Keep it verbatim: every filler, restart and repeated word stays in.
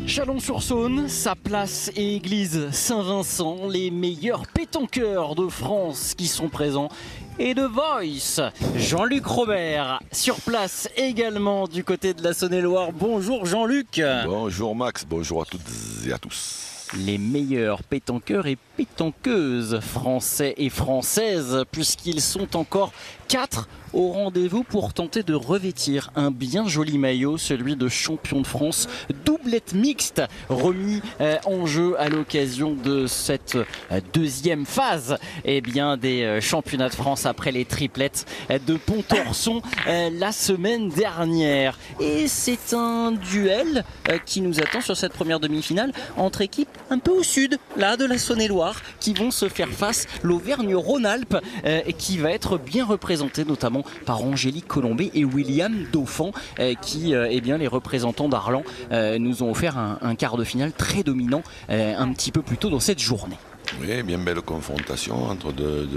Chalon-sur-Saône, sa place et église Saint-Vincent, les meilleurs pétanqueurs de France qui sont présents. Et de Voice, Jean-Luc Robert, sur place également du côté de la Saône-et-Loire. Bonjour Jean-Luc. Bonjour Max, bonjour à toutes et à tous. Les meilleurs pétanqueurs et pétanqueuses français et françaises, puisqu'ils sont encore quatre au rendez-vous pour tenter de revêtir un bien joli maillot, celui de champion de France, doublette mixte, remis euh, en jeu à l'occasion de cette euh, deuxième phase eh bien, des euh, championnats de France après les triplettes euh, de Pontorson euh, la semaine dernière. Et c'est un duel euh, qui nous attend sur cette première demi-finale entre équipes un peu au sud, là, de la Saône-et-Loire, qui vont se faire face l'Auvergne-Rhône-Alpes, euh, et qui va être bien représenté notamment par Angélique Colombet et William Dauphin, euh, qui, euh, eh bien, les représentants d'Arlan, euh, nous ont offert un, un quart de finale très dominant euh, un petit peu plus tôt dans cette journée. Oui, bien belle confrontation entre deux,